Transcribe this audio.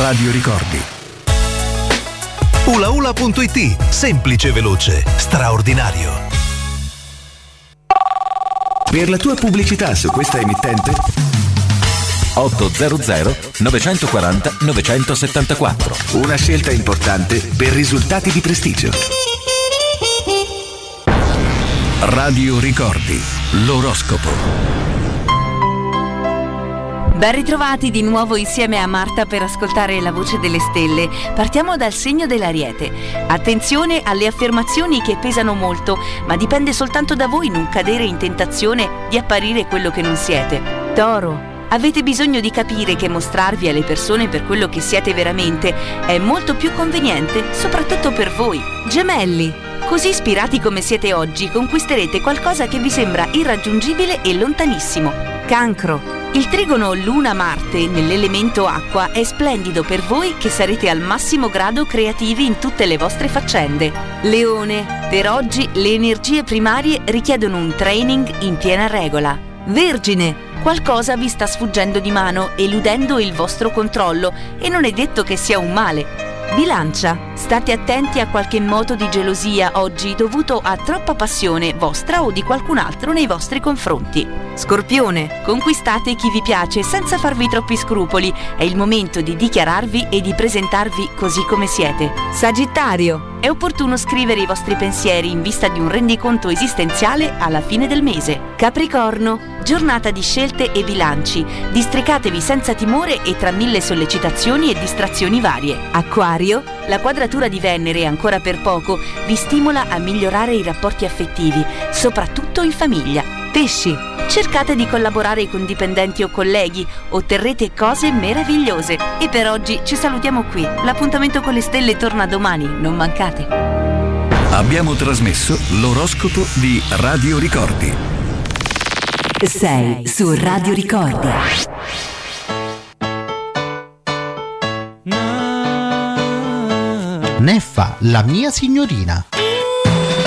Radio Ricordi. Ulaula.it, semplice, veloce, straordinario. Per la tua pubblicità su questa emittente 800 940 974. Una scelta importante per risultati di prestigio. Radio Ricordi, l'oroscopo. Ben ritrovati di nuovo insieme a Marta per ascoltare la voce delle stelle. Partiamo dal segno dell'Ariete. Attenzione alle affermazioni che pesano molto, ma dipende soltanto da voi non cadere in tentazione di apparire quello che non siete. Toro. Avete bisogno di capire che mostrarvi alle persone per quello che siete veramente è molto più conveniente, soprattutto per voi. Gemelli. Così ispirati come siete oggi, conquisterete qualcosa che vi sembra irraggiungibile e lontanissimo. Cancro. Il trigono Luna-Marte nell'elemento acqua è splendido per voi che sarete al massimo grado creativi in tutte le vostre faccende. Leone. Per oggi le energie primarie richiedono un training in piena regola. Vergine. Qualcosa vi sta sfuggendo di mano, eludendo il vostro controllo, e non è detto che sia un male. Bilancia. State attenti a qualche moto di gelosia oggi dovuto a troppa passione vostra o di qualcun altro nei vostri confronti. Scorpione. Conquistate chi vi piace senza farvi troppi scrupoli. È il momento di dichiararvi e di presentarvi così come siete. Sagittario. È opportuno scrivere i vostri pensieri in vista di un rendiconto esistenziale alla fine del mese. Capricorno. Giornata di scelte e bilanci. Districatevi senza timore e tra mille sollecitazioni e distrazioni varie. Acquario. La quadratura di Venere, ancora per poco, vi stimola a migliorare i rapporti affettivi, soprattutto in famiglia. Pesci. Cercate di collaborare con dipendenti o colleghi, otterrete cose meravigliose. E per oggi ci salutiamo qui. L'appuntamento con le stelle torna domani, non mancate. Abbiamo trasmesso l'oroscopo di Radio Ricordi. Sei su Radio Ricordi. Neffa, la mia signorina.